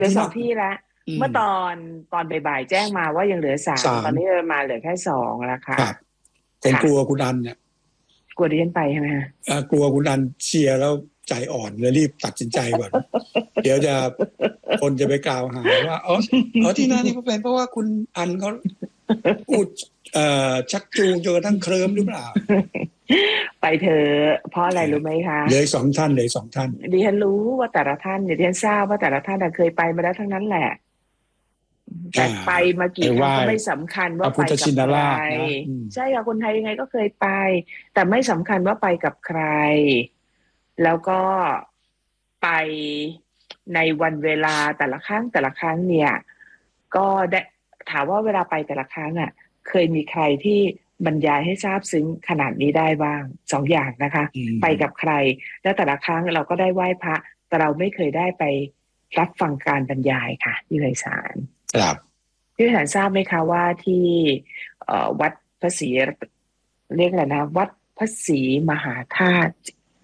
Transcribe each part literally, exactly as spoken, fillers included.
เหลือสองที่ละเมื่อตอนตอนบ่ายๆแจ้งมาว่ายังเหลือสามตอนนี้มาเหลือแค่สองแล้วค่ะครับผมกลัวคุณอันเนี่ยกลัวดิฉันไปใช่ไหมฮะกลัวคุณอันเชียร์แล้วใจอ่อนเลยรีบตัดสินใจก่อน เดี๋ยวจะคนจะไปกล่าวหาว่าอ๋ออ๋อที่นั่นนี่ก็เป็นเพราะว่าคุณอันเขาพูดเอ่อชักจูงจนกระทั่งเคลิ้มหรือเปล่าไปเถอะเพราะอะไรรู้ไหมคะเหลือสองท่านเหลือสองท่านดิฉันรู้ว่าแต่ละท่านเนี่ยดิฉันทราบว่าแต่ละท่านเคยไปมาแล้วทั้งนั้นแหละแต่ไปมากี่ครั้งก็ไม่สำคัญว่าไปกับใครใช่ค่ะคนไทยยังไงก็เคยไปแต่ไม่สำคัญว่าไปกับใครแล้วก็ไปในวันเวลาแต่ละครั้งแต่ละครั้งเนี่ยก็ได้ถามว่าเวลาไปแต่ละครั้งอ่ะเคยมีใครที่บรรยายให้ทราบซึ้งขนาดนี้ได้บ้างสองอย่างนะคะไปกับใครแล้วแต่ละครั้งเราก็ได้ไหว้พระแต่เราไม่เคยได้ไปรับฟังการบรรยายค่ะที่ไพศาลครับพี่ไพศาลทราบไหมคะว่าที่วัดพระศรีเรียกอะไรนะวัดพระศรีมหาธาตุ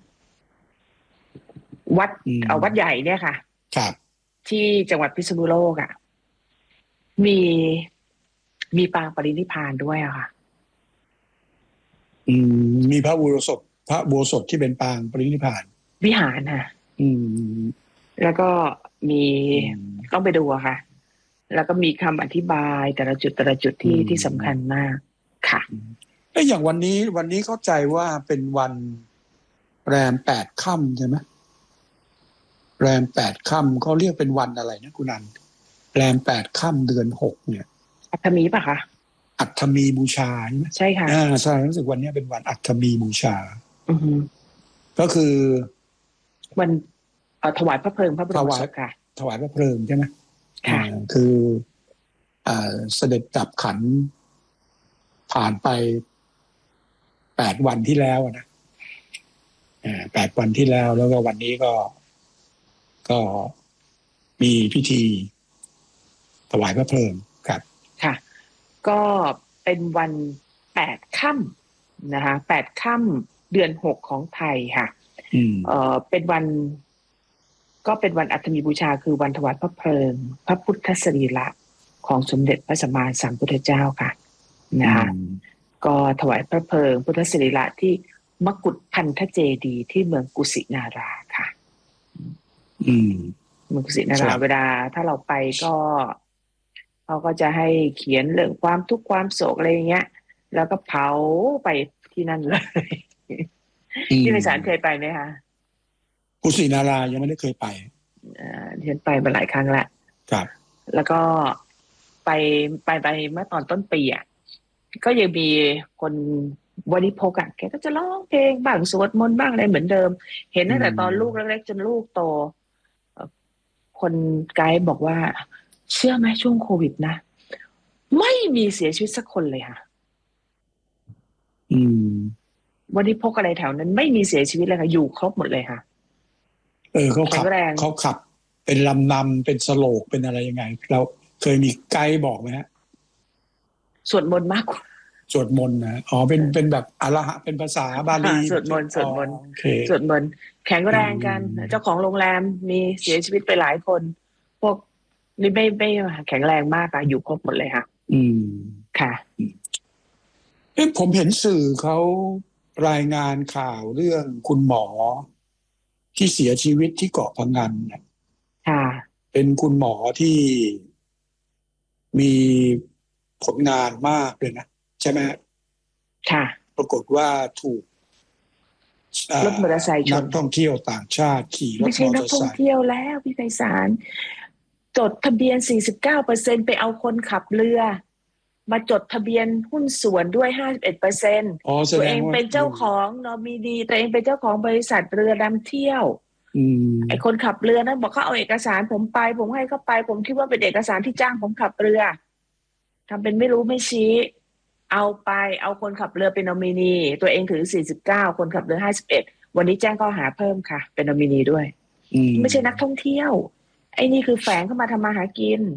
วัดเอาวัดใหญ่เนี่ยค่ะครับที่จังหวัดพิษณุโลกอ่ะมีมีปางปรินิพพานด้วยอะค่ะอืมมีพระอุโบสถพระอุโบสถที่เป็นปางปรินิพพานวิหารค่ะอืมแล้วก็มีต้องไปดูอะค่ะแล้วก็มีคำอธิบายแต่ละจุดแต่ละจุดที่ที่สำคัญมากค่ะเอ้ยอย่างวันนี้วันนี้เข้าใจว่าเป็นวันแรมแปดค่ำใช่ไหมแรมแปดค่ำเขาเรียกเป็นวันอะไรนะคุณนันแรมแปดค่ำเดือนหกเนี่ยอัฐมีป่ะคะอัฐมีบูชาใช่ไหมใช่ค่ะอ่าใช่รู้สึกวันนี้เป็นวันอัฐมีบูชาอือฮึก็คือวันเอ่อถวายพระเพลิงพระบรมศพค่ะถวายพระเพลิงใช่ไหมค่ะคืออ่าเสด็จดับขันผ่านไปแปดวันที่แล้วนะอ่าแปดวันที่แล้วแล้วก็วันนี้ก็ก็มีพิธีถวายพระเพลิงครับค่ะก็เป็นวันแปดค่ำนะคะแปดค่ำเดือนหกของไทยค่ะเอ่อเป็นวันก็เป็นวันอัฐมีบูชาคือวันถวายพระเพลิงพระพุทธสรีระของสมเด็จพระสัมมาสัมพุทธเจ้าค่ะนะคะก็ถวายพระเพลิงพุทธสรีระที่มกุฏพันธเจดีย์ที่เมืองกุสินาราค่ะอืมเมืองกุสินาราเวลาถ้าเราไปก็เขาก็จะให้เขียนเรื่องความทุกข์ความโศกอะไรอย่างเงี้ยแล้วก็เผาไปที่นั่นเลยที่ไพศาลเคยไปไหมคะกุสินารายังไม่ได้เคยไปอ่าเรียนไปมาหลายครั้งแล้วครับแล้วก็ไปไปไปเมื่อตอนต้นปีอ่ะก็ยังมีคนบริโภคอ่ะแกก็จะร้องเพลงบ้างสวดมนต์บ้างอะไรเหมือนเดิมเห็นตั้งแต่ตอนลูกเล็กๆจนลูกโตคนไกด์บอกว่าเชื่อไหมช่วงโควิดนะไม่มีเสียชีวิตสักคนเลยค่ะอืมวันนี้พกอะไรแถวนั้นไม่มีเสียชีวิตเลยค่ะอยู่ครบหมดเลยค่ะเออเขาขับเขาขับเป็นลำนำเป็นสโลกเป็นอะไรยังไงเราเคยมีไกด์บอกไหมฮะสวดมนต์มากกว่าสวดมนต์นะอ๋อเป็นเป็นแบบอรหะเป็นภาษาบาลีสวดมนต์สวดมนต์โอเคสวดมนต์แข็งแรงกันเจ้าของโรงแรมมีเสียชีวิตไปหลายคนพวกนี่ไม่ไม่แข็งแรงมากอะอยู่ครบหมดเลยค่ะอืมค่ะเอ๊ะผมเห็นสื่อเขารายงานข่าวเรื่องคุณหมอที่เสียชีวิตที่เกาะพะงันค่ะเป็นคุณหมอที่มีผลงานมากเลยนะใช่ไหมค่ะปรากฏว่าถูกรถมอเตอร์ไซค์ชนนักท่องเที่ยวต่างชาติขี่รถมอเตอร์ไซค์ไม่ใช่นักท่องเที่ยวแล้วพี่ไพศาลจดทะเบียน สี่สิบเก้าเปอร์เซ็นต์ ไปเอาคนขับเรือมาจดทะเบียนหุ้นส่วนด้วย ห้าสิบเอ็ดเปอร์เซ็นต์ ตัวเองเป็นเจ้าของนอมินีตัวเองเป็นเจ้าของบริษัทเรือนำเที่ยวไอ้คนขับเรือนั้นบอกเขาเอาเอกสารผมไปผมให้เขาไปผมคิดว่าเป็นเอกสารที่จ้างผมขับเรือทำเป็นไม่รู้ไม่ชี้เอาไปเอาคนขับเรือเป็นนอมินีตัวเองถือสี่สิบเก้าคนขับเรือห้าสิบเอ็ดวันนี้แจ้งข้อหาเพิ่มค่ะเป็นนอมินีด้วยไม่ใช่นักท่องเที่ยวไอ้นี่คือแฝงเข้ามาทำมาหากิน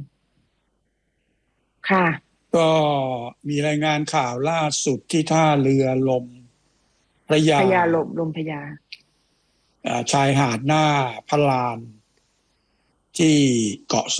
ค่ะก็มีรายงานข่าวล่าสุดที่ท่าเรือลมพระยาพระยาลมลมพระยาชายหาดหน้าพระลานที่เกาะ